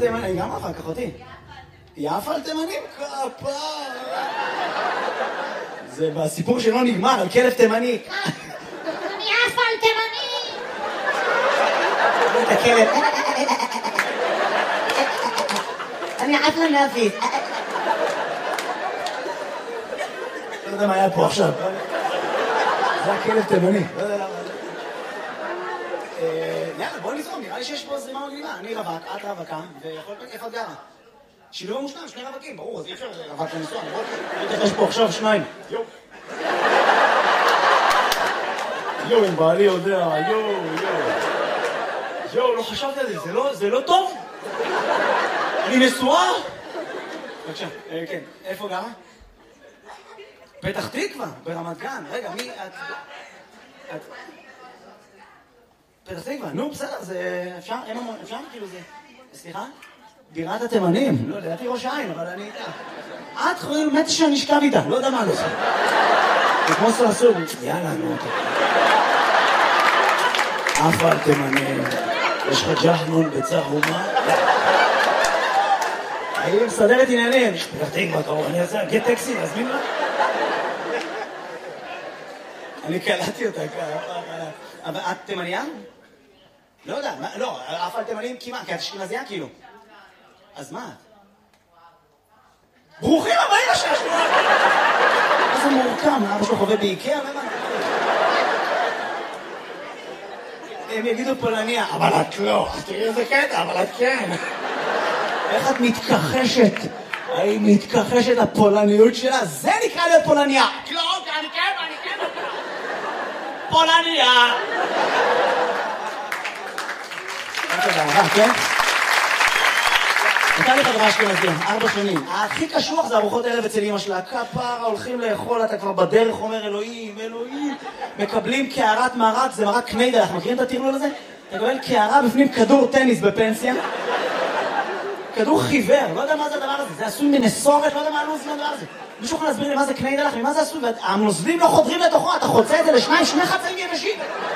תימנים, גם אחר כך אותי. יפה על תימנים? כפר. זה בסיפור שלא נגמר, על כלב תימני. אני יפה על תימנים! את הכלב. אני יפה לנאפיס. לא יודע מה היה פה עכשיו. זה הכלב תימני. לא יודע למה. יאללה, בוא נזרום, נראה לי שיש פה זרימה מגניבה. אני רווק, את רווקה, ויכול להיות איפה את גרה. שילוב המושלם, שני רווקים, ברור, אז אי אפשר רווק לנסוע, נכון? יש פה עכשיו שניים. יואו, אם בעלי יודע, יואו, לא חשבתי על זה, זה לא טוב? אני נשואה? בבקשה, כן, איפה גרה? פתח תקווה, ברמת גן, רגע, מי את? פתח תקווה, נו, בסדר, זה אפשר כאילו זה, סליחה? בירת התימנים, לא, לדעתי ראש העין, אבל אני איתה. את חושבת מתי שאני אשכב איתה, לא יודע מה לא. זה כמו סרסור, יאללה, נו. אף על תימנים, יש לך ג'חנון בצהומה? היא מסדרת עניינים, פתח תקווה קרוב, אני רוצה להגיד טקסי, להזמין לה? אני קלטתי אותה ככה. אבל את תימניה? לא יודע, לא, אף על תימנים כמעט, כי את אשכנזייה כאילו. אז מה את? ברוכים הבאים לשש! איזה מורכם, אבא שלו חווה באיקאה, למה? הם יגידו פולניה, אבל את לא. תראי איזה קטע, אבל את כן. איך את מתכחשת? היא מתכחשת לפולניות שלה? זה נקרא להיות פולניה. לא, אני כן. פולניה. כן? נתן לי חברה אשכנזייה, 4 שנים. הכי קשוח זה ארוחות ערב אצל אמא שלה. כפרה, הולכים לאכול, אתה כבר בדרך אומר אלוהים. מקבלים קערת מרק, זה מרק קניידל, אנחנו מכירים את הטרלול הזה? אתה מקבל קערה בפנים כדור טניס בפנסיה. כדור חיוור, לא יודע מה זה הדבר הזה. זה עשוי מנסורת, לא יודע מה הלוז מהדבר הזה. מישהו יכול להסביר לי מה זה קניידל, ממה זה עשוי? והנוזלים לא חודרים לתוכו, אתה חוצה את זה לשניים, 2 חצאים יבשים.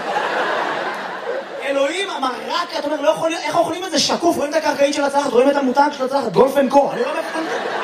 אלוהים, המרק, אתה אומר, לא יכול להיות, איך אוכלים את זה שקוף? רואים את הקרקעית של הצלחת, רואים את המותג של הצלחת, גולף אנד קו, אני לא מבין.